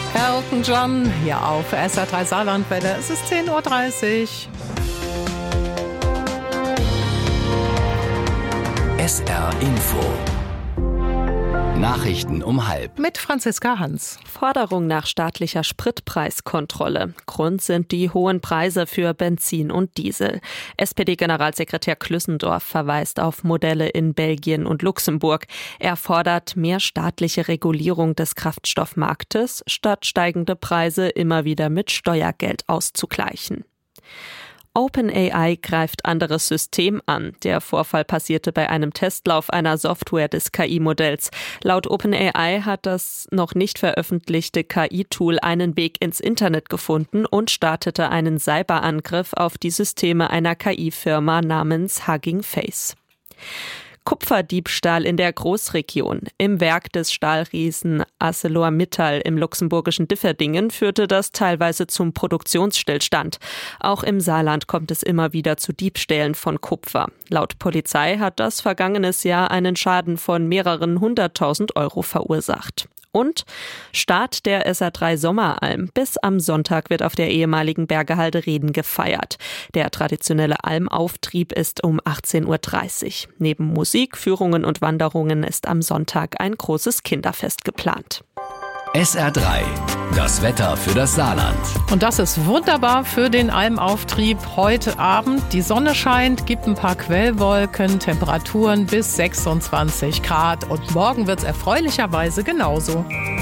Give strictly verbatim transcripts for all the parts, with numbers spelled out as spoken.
Elton John hier auf S R drei Saarlandwelle. Es ist zehn Uhr dreißig. S R Info. Nachrichten um halb. Mit Franziska Hans. Forderung nach staatlicher Spritpreiskontrolle. Grund sind die hohen Preise für Benzin und Diesel. S P D-Generalsekretär Klüssendorf verweist auf Modelle in Belgien und Luxemburg. Er fordert mehr staatliche Regulierung des Kraftstoffmarktes, statt steigende Preise immer wieder mit Steuergeld auszugleichen. OpenAI greift anderes System an. Der Vorfall passierte bei einem Testlauf einer Software des K I-Modells. Laut OpenAI hat das noch nicht veröffentlichte K I-Tool einen Weg ins Internet gefunden und startete einen Cyberangriff auf die Systeme einer K I-Firma namens Hugging Face. Kupferdiebstahl in der Großregion. Im Werk des Stahlriesen ArcelorMittal im luxemburgischen Differdingen führte das teilweise zum Produktionsstillstand. Auch im Saarland kommt es immer wieder zu Diebstählen von Kupfer. Laut Polizei hat das vergangenes Jahr einen Schaden von mehreren hunderttausend Euro verursacht. Und Start der S R drei Sommeralm. Bis am Sonntag wird auf der ehemaligen Bergehalde Reden gefeiert. Der traditionelle Almauftrieb ist um achtzehn Uhr dreißig. Neben Musik, Führungen und Wanderungen ist am Sonntag ein großes Kinderfest geplant. S R drei, das Wetter für das Saarland. Und das ist wunderbar für den Almauftrieb heute Abend. Die Sonne scheint, gibt ein paar Quellwolken, Temperaturen bis sechsundzwanzig Grad. Und morgen wird es erfreulicherweise genauso.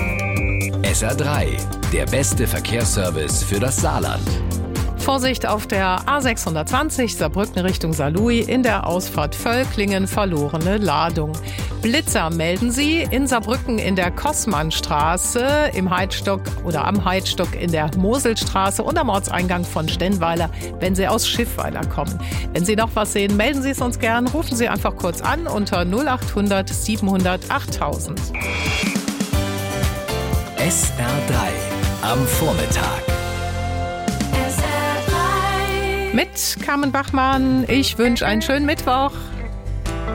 S R drei, der beste Verkehrsservice für das Saarland. Vorsicht auf der A sechshundertzwanzig Saarbrücken Richtung Saarlouis, in der Ausfahrt Völklingen verlorene Ladung. Blitzer melden Sie in Saarbrücken in der Kossmannstraße, im Heidstock oder am Heidstock in der Moselstraße und am Ortseingang von Stenweiler, wenn Sie aus Schiffweiler kommen. Wenn Sie noch was sehen, melden Sie es uns gern. Rufen Sie einfach kurz an unter null acht hundert siebenhundert achttausend. S R drei am Vormittag. Mit Carmen Bachmann. Ich wünsche einen schönen Mittwoch.